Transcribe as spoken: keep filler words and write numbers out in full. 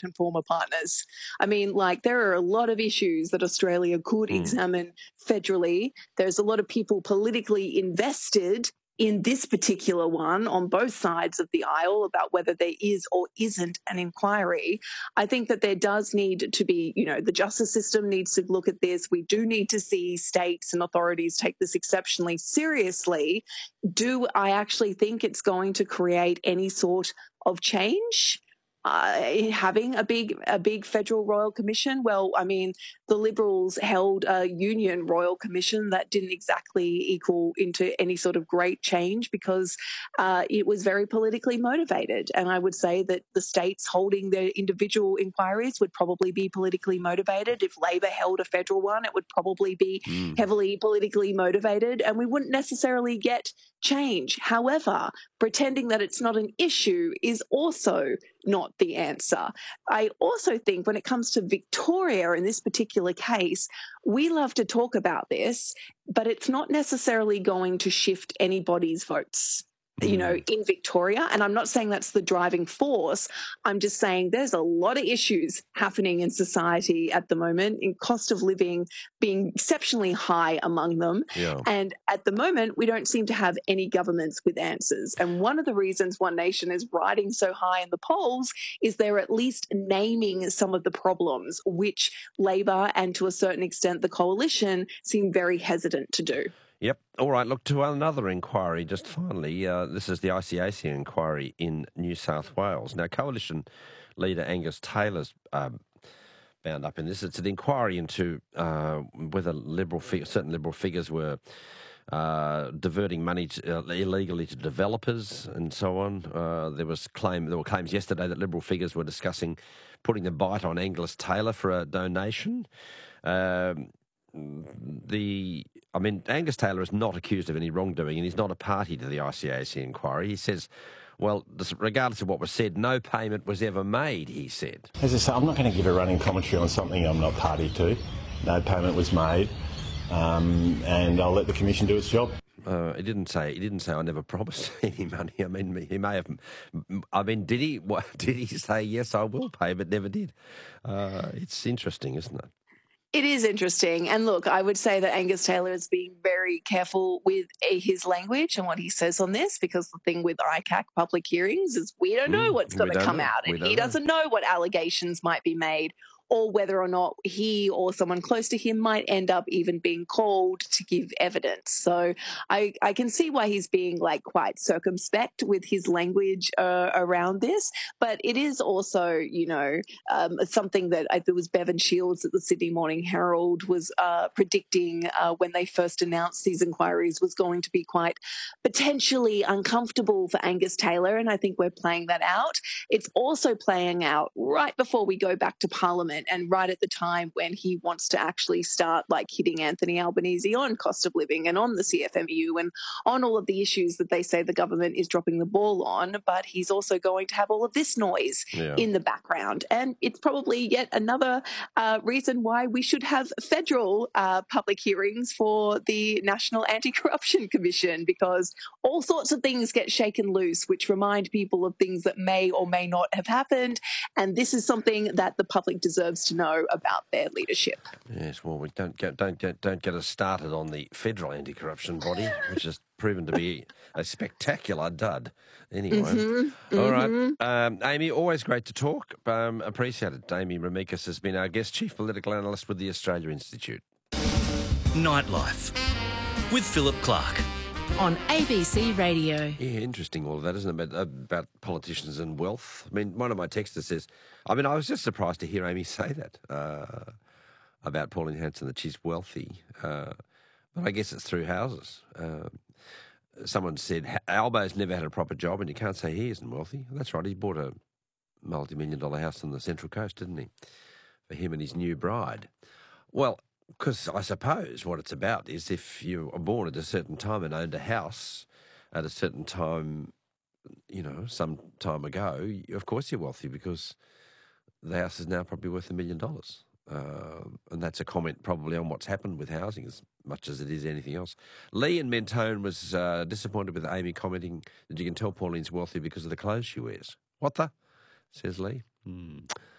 current and former partners. I mean, like, there are a lot of issues that Australia could Mm. examine federally. There's a lot of people politically invested in this particular one on both sides of the aisle about whether there is or isn't an inquiry. I think that there does need to be, you know, the justice system needs to look at this. We do need to see states and authorities take this exceptionally seriously. Do I actually think it's going to create any sort of change? Uh, having a big a big federal royal commission? Well, I mean, the Liberals held a union royal commission that didn't exactly equal into any sort of great change because uh, it was very politically motivated. And I would say that the states holding their individual inquiries would probably be politically motivated. If Labor held a federal one, it would probably be Mm. heavily politically motivated, and we wouldn't necessarily get change. However, pretending that it's not an issue is also not the answer. I also think when it comes to Victoria in this particular case, we love to talk about this, but it's not necessarily going to shift anybody's votes, you know, in Victoria. And I'm not saying that's the driving force. I'm just saying there's a lot of issues happening in society at the moment, in cost of living being exceptionally high among them. Yeah. And at the moment, we don't seem to have any governments with answers. And one of the reasons One Nation is riding so high in the polls is they're at least naming some of the problems, which Labor and to a certain extent the coalition seem very hesitant to do. Yep. All right, look, to another inquiry, just finally. Uh, this is the I C A C inquiry in New South Wales. Now, Coalition leader Angus Taylor's um, bound up in this. It's an inquiry into uh, whether liberal fig- certain Liberal figures were uh, diverting money to, uh, illegally to developers and so on. Uh, there was claim there were claims yesterday that Liberal figures were discussing putting the bite on Angus Taylor for a donation. Um, The, I mean, Angus Taylor is not accused of any wrongdoing, and he's not a party to the I C A C inquiry. He says, well, regardless of what was said, no payment was ever made, he said. As I say, I'm not going to give a running commentary on something I'm not party to. No payment was made, um, and I'll let the Commission do its job. Uh, he didn't say. He didn't say I never promised any money. I mean, he may have. I mean, did he? What, did he say yes, I will pay, but never did? Uh, it's interesting, isn't it? It is interesting. And look, I would say that Angus Taylor is being very careful with his language and what he says on this, because the thing with I C A C public hearings is we don't know Mm, what's we going to don't come know. out. We And don't he know. doesn't know what allegations might be made or whether or not he or someone close to him might end up even being called to give evidence. So I, I can see why he's being like quite circumspect with his language uh, around this. But it is also, you know, um, something that I, there was Bevan Shields at the Sydney Morning Herald was uh, predicting uh, when they first announced these inquiries was going to be quite potentially uncomfortable for Angus Taylor. And I think we're playing that out. It's also playing out right before we go back to Parliament and right at the time when he wants to actually start like hitting Anthony Albanese on cost of living and on the C F M U and on all of the issues that they say the government is dropping the ball on. But he's also going to have all of this noise Yeah. in the background. And it's probably yet another uh, reason why we should have federal uh, public hearings for the National Anti-Corruption Commission, because all sorts of things get shaken loose, which remind people of things that may or may not have happened. And this is something that the public deserves to know about their leadership. Yes, well, we don't get don't get don't get us started on the federal anti-corruption body, which has proven to be a spectacular dud. Anyway, Mm-hmm, all mm-hmm. right, um, Amy, always great to talk. Um, appreciate it. Amy Ramikis has been our guest, chief political analyst with the Australia Institute. Nightlife with Philip Clark. On A B C Radio. Yeah, interesting all of that, isn't it, about, about politicians and wealth? I mean, one of my texters says, I mean, I was just surprised to hear Amy say that uh, about Pauline Hanson, that she's wealthy. Uh, but I guess it's through houses. Uh, someone said, Albo's never had a proper job, and you can't say he isn't wealthy. That's right, he bought a multi-million dollar house on the Central Coast, didn't he, for him and his new bride. Well, because I suppose what it's about is if you are born at a certain time and owned a house at a certain time, you know, some time ago, of course you're wealthy because the house is now probably worth a million dollars. Um, and that's a comment probably on what's happened with housing as much as it is anything else. Lee in Mentone was uh, disappointed with Amy commenting that you can tell Pauline's wealthy because of the clothes she wears. What the? Says Lee. Hmm.